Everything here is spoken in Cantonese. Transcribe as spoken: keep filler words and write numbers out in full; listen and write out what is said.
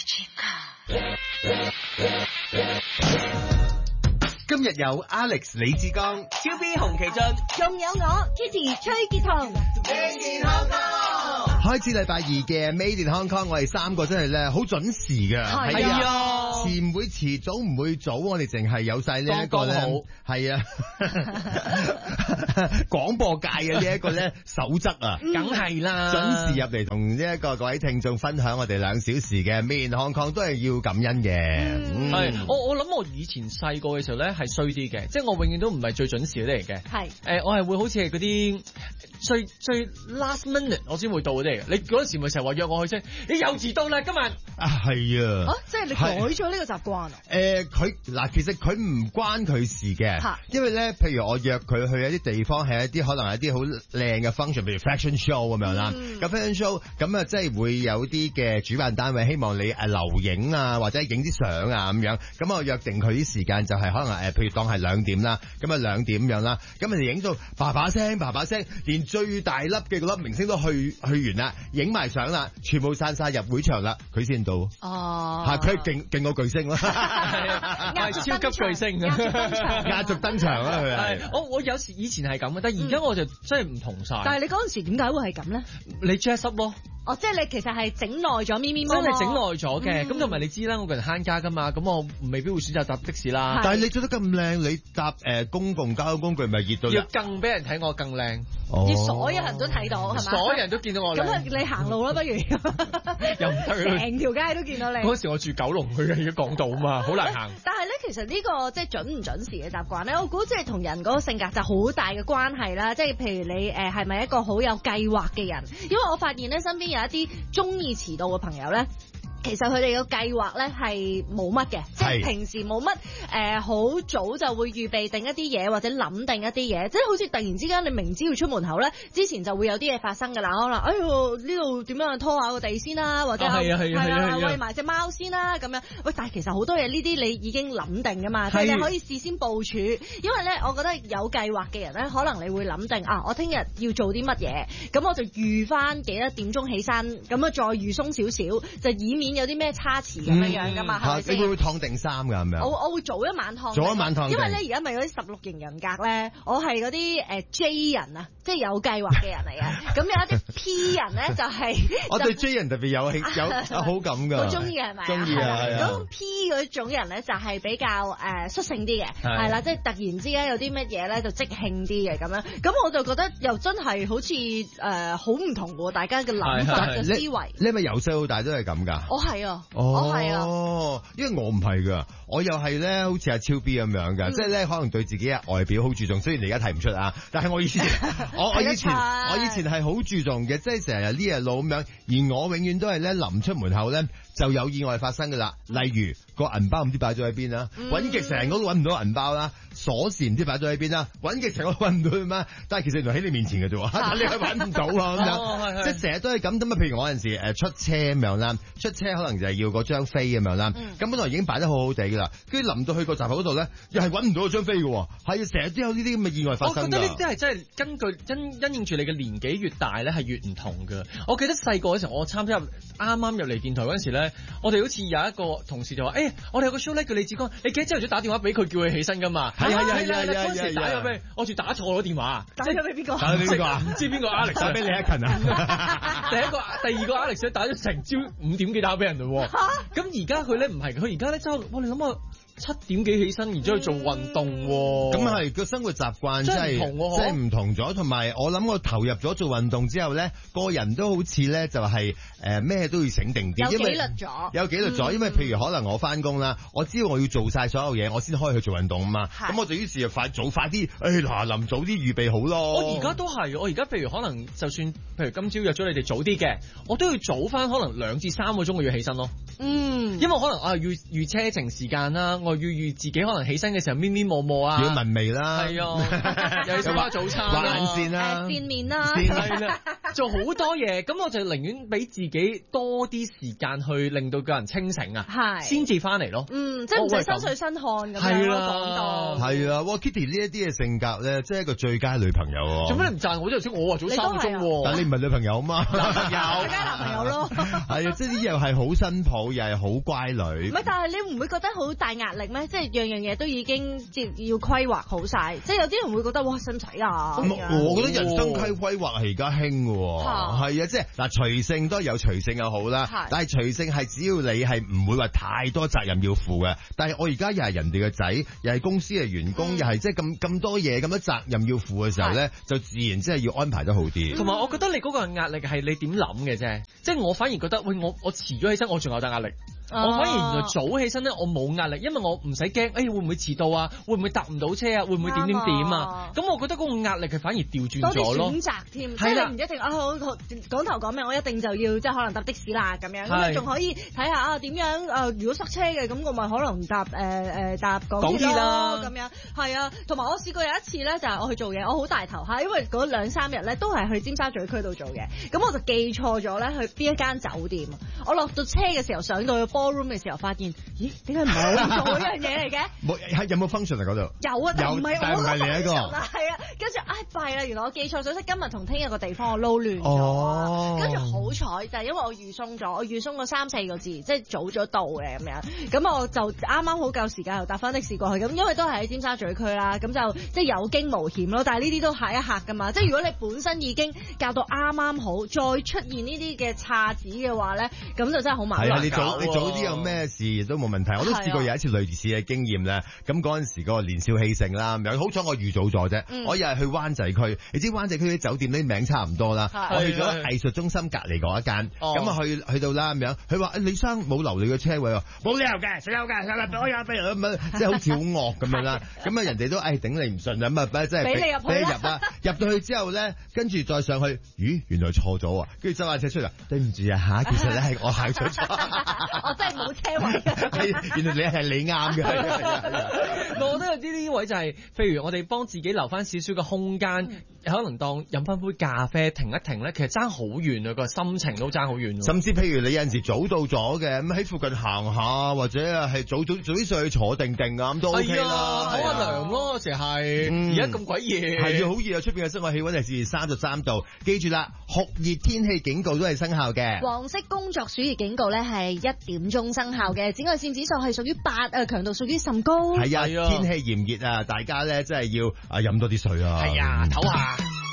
今日有 Alex 李志剛、 超 B 洪其俊， 仲有我 Kitty 崔潔彤。 Made in Hong Kong。 開始禮拜二嘅 Made in Hong Kong，我哋三個真係咧好準時嘅， 係啊， 遲唔會遲，早唔會早，我哋淨係有晒呢一個咧，係啊，廣播界嘅呢一個咧守則啊， 梗係啦， 準時入嚟同呢一個各位聽眾分享我哋兩小時嘅 Made in Hong Kong，都係要感恩嘅。 係、嗯，我我諗我以前細個嘅時候咧係衰啲嘅，即係我永遠都唔係最準時嗰啲嚟嘅。係，誒、呃，我係會好似係嗰啲最最 last minute 我先會到嗰啲嚟嘅。你嗰陣時咪成日話約我去啫，你又遲到啦今日。啊， 係啊。 啊，即係你改咗呢個習慣啊？誒、 呃，佢嗱，其實佢唔關佢事嘅，因為咧，譬如我約佢去一啲地方，係一啲可能係一啲好靚嘅 function，譬如 fashion show 咁樣啦。咁 fashion show 咁啊，即係會有啲嘅主辦單位希望你誒留影啊，或者影啲相啊咁樣。咁我約定佢啲時間就係可能誒，譬如當係兩點啦，咁啊兩點咁樣啦。咁啊影到叭叭聲，叭叭聲，連最大粒嘅嗰粒明星都去去完啦，影埋相啦，全部散晒入會場啦，佢先到。哦，係佢勁勁過巨星咯， 係超級巨星， 壓軸登場啦佢係。 我我有時以前係咁嘅，但係而家我就真係唔同晒。 但係你嗰陣時點解會係咁咧？ 你 dress up 咯。 哦，即係你其實係整耐咗咪咪摸摸， 真係整耐咗嘅。咁同埋你知啦，我個人慳家噶嘛，咁我未必會選擇搭的士啦。 但係你着得咁靚，你搭誒、呃、公共交通工具咪熱到？ 要更俾人睇我更靚， 要、哦、所有人都睇到係咪？ 所有人都見到我靚。 咁你行路啦，不如又唔得， 成條街都見到你。 嗰時我住九龍，佢而家港島啊嘛，好難行。 但係咧，其實呢、呢個即係準唔準時嘅習慣咧，我估即係同人嗰個性格就好大嘅關係啦。即係譬如你誒係咪一個好有計劃嘅人？因為我發現咧，身邊有一啲中意遲到嘅朋友咧，其實佢哋嘅計劃咧係冇乜嘅，即係平時冇乜誒，好、呃、早就會預備定一啲嘢，或者諗定一啲嘢，即係好似突然之間你明知要出門口咧，之前就會有啲嘢發生㗎啦。可能哎呦呢度點樣拖下個地先啦，或者係係啊餵埋隻貓先啦咁樣。喂，但係其實好多嘢呢啲你已經諗定㗎嘛，即係你可以事先部署。因為咧，我覺得有計劃嘅人咧，可能你會諗定啊，我聽日要做啲乜嘢，咁我就預翻幾多點鐘起身，咁啊再預鬆少少，就以免有啲咩差池咁樣樣噶嘛，係咪先？你會唔會燙定衫噶咁樣？我我會早一晚燙， 早一晚燙。因為咧而家咪嗰啲十六型人格咧，我係嗰啲誒 J 人啊，即係有計劃嘅人嚟嘅。咁有一啲 P 人咧就係、是、 我對 J 人特別有興有有好感噶， 好中意係咪？ 中意啊！ 咁 P 嗰種人咧就係比較誒率性啲嘅，係啦，即係突然之間有啲乜嘢咧就即興啲嘅咁樣。咁我就覺得又真係好似誒好唔同喎，大家嘅諗法嘅思維。 你係咪由細到大都係咁㗎？ 我係啊。 哦， 係啊， 因為我唔係噶，我又係咧，好似阿超 B 咁樣噶，嗯、即係咧可能對自己嘅外表好注重。雖然你而家睇唔出啊，但係我以前，我我以前，我以前係好注重嘅，即係成日呢日路咁樣。而我永遠都係咧臨出門口咧就有意外發生噶啦，例如個銀包唔知擺咗喺邊啦，揾極成個都揾唔到銀包啦，鎖匙唔知擺咗喺邊啦，揾極成個都揾唔到佢嘛。但係其實原來喺你面前嘅啫，但你係揾唔到啊咁樣，哦、即係成日都係咁。咁啊，譬如我有陣時誒出車咁樣啦，出車可能就係要嗰張飛咁樣啦，咁、嗯、本來已經擺得好好地噶啦，跟住臨到去個閘口嗰度咧，又係揾唔到嗰張飛嘅，係成日都有呢啲咁嘅意外發生。我覺得呢啲係真係根據因因應住你嘅年紀越大咧，係越唔同㗎。我記得細個嗰時候，我參加啱啱入嚟電台嗰陣時咧，我哋好似有一個同事就話：，誒、欸，我哋有個 show 咧叫李志剛，你記得朝頭早打電話俾佢，叫佢起身㗎嘛？係係係係係。嗰時打咗俾，我仲打錯咗電話，打咗俾邊個？打咗邊個啊？唔知邊個 Alex 打俾李克勤啊？第一個、第二個 Alex 打咗成朝五點幾打俾人嘞。咁而家佢咧唔係，佢而家咧周，我哋諗下。七點幾起身，然之後去做運動喎。咁係個生活習慣真係即係唔同咗，同埋我諗我投入咗做運動之後咧，個人都好似咧就係誒咩都要醒定啲， 有紀律咗， 有紀律咗。因為譬如可能我翻工啦，我知道我要做晒所有嘢，我先可以去做運動啊嘛。咁我就於是就快早快啲，誒嗱臨早啲預備好咯。我而家都係，我而家譬如可能就算譬如今朝約咗你哋早啲嘅，我都要早翻可能兩至三個鐘我要起身咯。嗯，因為可能我係預預車程時間啦。我要預自己可能起身嘅時候咪咪摸摸啊，要聞味啦，係啊，又要食翻早餐，畫眼線啦，線面啦，係啦， 做好多嘢，咁我就寧願俾自己多啲時間去令到個人清醒啊，係，先至翻嚟咯。 嗯，即係唔使身水身汗咁樣咯，講到。 係啊，哇 Kitty 呢一啲嘅性格咧，即係一個最佳女朋友喎。 做咩你唔讚我？頭先我話早三個鐘喎， 但你唔係女朋友嘛？ 男朋友， 最佳男朋友咯。 係啊，即係啲又係好新抱，又係好乖女。 唔係，但係你唔會覺得好大壓力咩？即係樣樣嘢都已經即係要規劃好晒。即係有啲人會覺得哇，使唔使啊？ 我覺得人生規規劃係而家興嘅喎，係啊，即係嗱，隨性都有隨性又好啦，但係隨性係只要你係唔會話太多責任要負嘅。但係我而家又係人哋嘅仔，又係公司嘅員工，嗯、又係即係咁咁多嘢咁多責任要負嘅時候咧，就自然即係要安排得好啲。 同埋我覺得你嗰個壓力係你點諗嘅啫，即係我反而覺得喂，我我遲咗起身，我仲有得壓力。我反而原來早起身咧，我冇壓力，因為我唔使驚，誒、哎、會唔會遲到啊？會唔會搭唔到車啊？會唔會點點點啊？咁我覺得嗰個壓力係反而調轉咗咯。多啲選擇添，即係你唔一定啊！好講頭講命，我一定就要即係可能搭的士啦咁樣，咁你仲可以睇下啊點樣啊？如果塞車嘅咁，我咪可能搭誒誒、呃、搭港鐵啦咁樣。係啊，同埋我試過有一次咧，就係、是、我去做嘢，我好大頭嚇，因為嗰兩三日咧都係去尖沙咀區度做嘢，咁我就記錯咗咧去邊一間酒店。我落到車嘅時候，上到去 ballroom 嘅時候，發現咦點解唔係我做嗰樣嘢嚟嘅？ 冇有冇 function 啊嗰度？ 有啊，但唔係我嗰個 function 啊，係啊，跟住唉弊啦，原來我記錯咗，即係今日同聽日個地方我撈亂咗，跟住好彩就係、是、因為我預鬆咗，我預鬆咗三四個字，即係早咗到嘅咁樣，咁我就啱啱好夠時間又搭翻的士過去，咁因為都係喺尖沙咀區啦，咁就即係有驚無險咯。但係呢啲都嚇一嚇噶嘛，即係如果你本身已經教到啱啱好，再出現呢啲嘅岔子嘅話咧，咁就真係好麻煩。係啊， 你早你早啲有咩事亦都冇問題，我都試過有一次類似嘅經驗咧。咁嗰陣時嗰個年少氣盛啦，咁樣好彩我預早咗啫、嗯。我又係去灣仔區，你知灣仔區啲酒店啲名差唔多啦。我去咗藝術中心隔離嗰一間，咁啊去去到啦咁樣，佢話：李生冇留你嘅車位喎，冇理由嘅，誰有嘅？我有俾人咁即係好似好惡咁樣啦。咁啊人哋都誒頂你唔順咁啊，即係俾你入俾你入啦。入到去之後咧，跟住再上去，咦原來錯咗啊！跟住揸架車出嚟，對唔住啊嚇，其實咧係我行錯咗。 我真係冇車位。 原來你係你啱嘅。 我覺得有啲呢位就係、是，譬如我哋幫自己留翻少少嘅空間、嗯，可能當飲翻杯咖啡停一停咧，其實爭好遠啊，個心情都爭好遠。甚至譬如你有陣時早到咗嘅，咁喺附近行下，或者係早早早啲上去坐定定啊，咁都 OK 啦。 好阿涼咯，成日係而家咁鬼熱， 係啊，好熱啊！出邊嘅室外氣溫係攝氏三十三度，記住啦，酷熱天氣警告都係生效嘅。黃色工作暑熱警告咧係一點鐘生效嘅，紫外線指數係屬於八啊，強度屬於甚高。係啊，天氣炎熱啊，大家咧真係要啊飲多啲水啊。係啊，唞下。